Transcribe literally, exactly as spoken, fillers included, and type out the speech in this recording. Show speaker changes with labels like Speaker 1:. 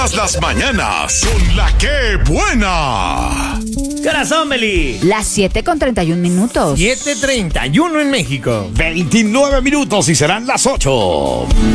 Speaker 1: Las mañanas con la que buena.
Speaker 2: ¿Qué hora son, Meli?
Speaker 3: Las siete con treinta y un minutos.
Speaker 2: siete treinta y uno en México.
Speaker 1: veintinueve minutos y serán las ocho.